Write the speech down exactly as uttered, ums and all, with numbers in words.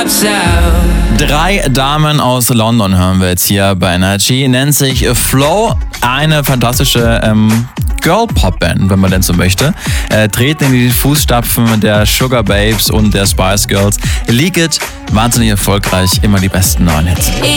lights out. Drei Damen aus London hören wir jetzt hier bei Energy. Nennt sich Flow. Eine fantastische ähm, Girl-Pop-Band, wenn man denn so möchte. Äh, treten in die Fußstapfen der Sugar Babes und der Spice Girls. Leak It, wahnsinnig erfolgreich, immer die besten neuen Hits.